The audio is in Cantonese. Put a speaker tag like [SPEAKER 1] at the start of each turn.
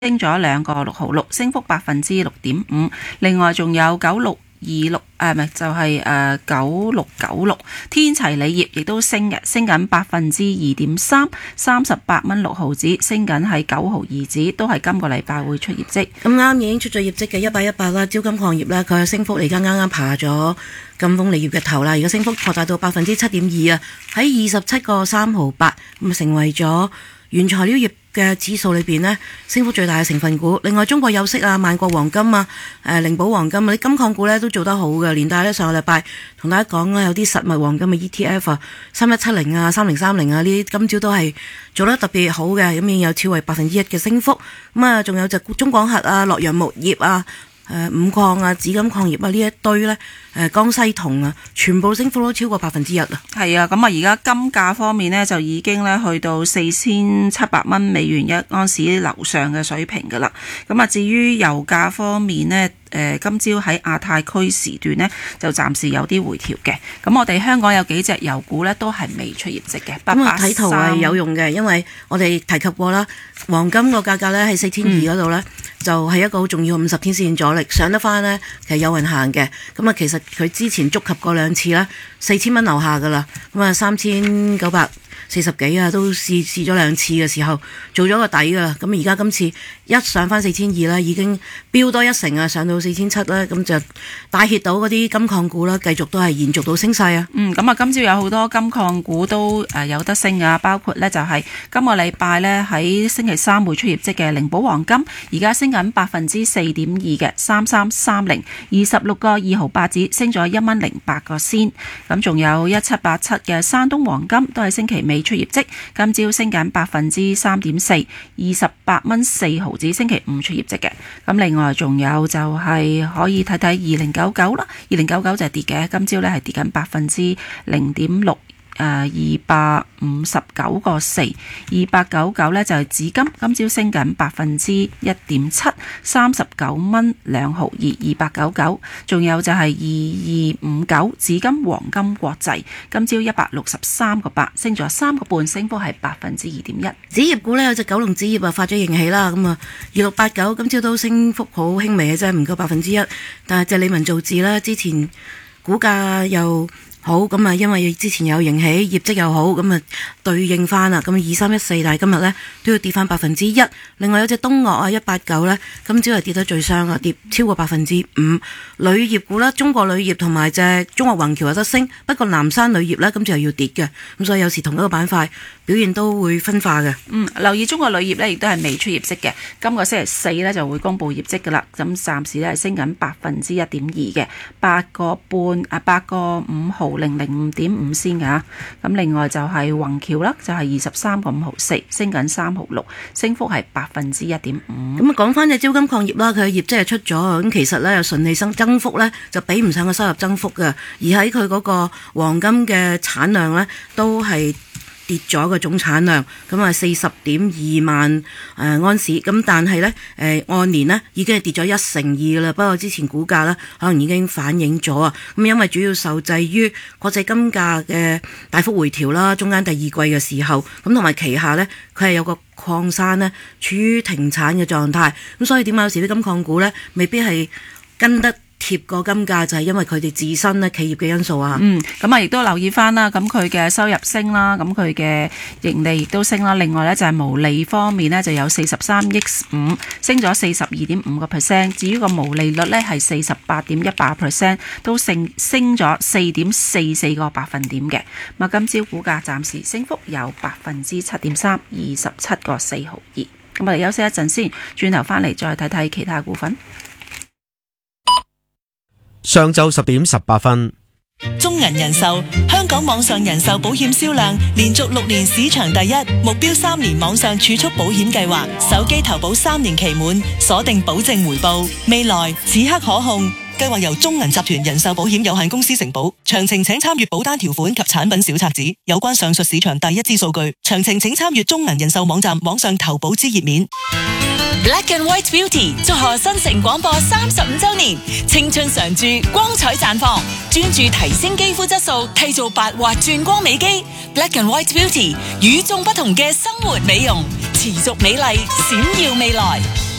[SPEAKER 1] 升咗2個6毫6，升幅6.5%。另外仲有9626就係9696，天齊鋰業亦都升嘅，升緊2.3%， 38蚊6毫子，升緊係9毫2子，都係今個禮拜會出業績。
[SPEAKER 2] 咁啱已經出咗業績嘅1818啦，招金礦業呢，佢嘅升幅而家啱啱爬咗金豐鋰業嘅頭啦，而家升幅擴大到7.2%啊，喺27個3毫8，咁成為咗原材料業嘅指數裏邊呢，升幅最大嘅成分股。另外中國有色啊、萬國黃金啊、靈寶黃金啊啲金礦股呢都做得好嘅。連帶呢上個禮拜同大家講啦，有啲實物黃金嘅 ETF 啊，3170啊、3030啊呢啲今朝都係做得特別好嘅，咁已經有超過1%嘅升幅。咁啊，仲有就中廣核啊、洛陽鉬業啊、五礦啊、紫金礦業啊呢一堆呢，江西銅啊，全部升幅都超過1%啊。
[SPEAKER 1] 係啊，咁啊而家金價方面呢，就已經呢去到4700蚊美元一盎司樓上嘅水平噶啦。咁啊至於油價方面呢，今朝喺亞太區時段呢，就暫時有啲回調嘅。咁我哋香港有幾隻油股呢，都係未出業績嘅。
[SPEAKER 2] 咁啊睇圖係有用嘅，因為我哋提及過啦，黃金個價格呢喺4200嗰度呢，就係一個好重要嘅50天線阻力，上得翻呢，其實有運行嘅。咁啊其實佢之前觸及過2次啦，4000蚊樓下噶啦，咁啊3940幾啊，都試咗2次嘅時候做咗個底噶啦。咁而家今次一上翻4200啦，已經飆多1成啊，上到4700啦，咁就帶挈到嗰啲金礦股啦，繼續都係延續到升勢啊。
[SPEAKER 1] 咁啊今朝有好多金礦股都有得升啊，包括呢就係今個禮拜呢喺星期三會出業績嘅靈寶黃金，而家升緊4.2%嘅3330 26個2毫8子，升咗1蚊08個仙。咁仲有1787嘅山東黃金都係星期尾出業績，今朝升緊3.4%， 28蚊4毫子，星期五出業績嘅。咁另外仲有就係可以睇睇2099啦，2099就係跌嘅，今朝呢係跌緊0.6%。259個4，2899呢就係紫金，今朝升緊1.7%， 39蚊2毫2，2899。仲有就係2259紫金黃金國際，今朝163個8，升咗3個半，升幅係2.1%。
[SPEAKER 2] 紙業股呢，有隻九龍紙業啊發咗盈喜啦，咁啊2689今朝都升幅好輕微嘅啫，唔夠1%。但係隻理文造字啦，之前股價又好，咁啊，因為之前有盈喜，業績又好，咁啊對應翻啦，咁2314，但係今日呢都要跌翻1%。另外有隻東岳啊189呢，今朝係跌得最傷啊，跌超過5%。鋁業股啦，中國鋁業同埋隻中國宏橋有得升，不過南山鋁業呢，今朝又要跌嘅，咁所以有時同一個板塊表現都會分化嘅。
[SPEAKER 1] 留意中國鋁業呢，亦都係未出業績嘅，今個星期四呢就會公布業績噶啦，咁暫時呢係升緊1.2%嘅，8個5毫005.5先㗎。咁另外就係宏橋啦，就係23個5毫4，升緊3毫6，升幅係1.5%。
[SPEAKER 2] 咁啊講翻隻招金礦業啦，佢嘅業績係出咗，咁其實咧又順利增幅咧就比唔上個收入增幅嘅，而喺佢嗰個黃金嘅產量咧都係跌咗個總產量，咁啊40.2萬安士，咁但係呢，按年呢已經係跌咗1.2%啦。不過之前股價呢可能已經反映咗啊，咁因為主要受制於國際金價嘅大幅回調啦，中間第二季嘅時候，咁同埋旗下呢，佢係有個礦山呢處於停產嘅狀態，咁所以點解有時啲金礦股呢未必係跟得貼個金價，就係因為佢哋自身咧企業嘅因素啊。
[SPEAKER 1] 咁啊亦都留意翻啦，咁佢嘅收入升啦，咁佢嘅盈利亦都升啦。另外呢，就係毛利方面呢，就有43億5，升咗42.5%。至於個毛利率呢，係48.18%，都升咗4.44個百分點嘅。咁啊今朝股價暫時升幅有7.3%， 27個4毫2。咁我哋休息一陣先，轉頭翻嚟再睇睇其他股份。
[SPEAKER 3] 上晝10點18分，
[SPEAKER 4] 中銀人壽香港網上人壽保險銷量連續6年市場第一，目標3年網上儲蓄保險計劃，手機投保3年期滿，鎖定保證回報，未來此刻可控。計劃由中銀集團人壽保險有限公司承保，詳情請參閱保單條款及產品小冊子。有關上述市場第一支數據，詳情請參閱中銀人壽網站網上投保之頁面。Black and White Beauty 祝賀新城廣播35周年，青春常駐，光彩綻放，專注提升肌膚質素，締造白滑轉光美肌。Black and White Beauty 與眾不同嘅生活美容，持續美麗，閃耀未來。